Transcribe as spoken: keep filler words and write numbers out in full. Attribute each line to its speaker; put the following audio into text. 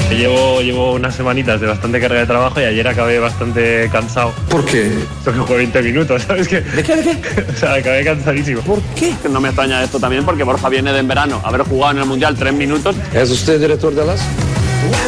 Speaker 1: Llevo, llevo unas semanitas de bastante carga de trabajo y ayer acabé bastante cansado.
Speaker 2: ¿Por qué?
Speaker 1: Porque jugué veinte minutos, ¿sabes qué?
Speaker 2: ¿De qué? ¿De qué?
Speaker 1: O sea, acabé cansadísimo.
Speaker 2: ¿Por qué?
Speaker 3: No me extraña esto también porque Borja viene de en verano, haber jugado en el Mundial tres minutos.
Speaker 2: ¿Es usted director de las?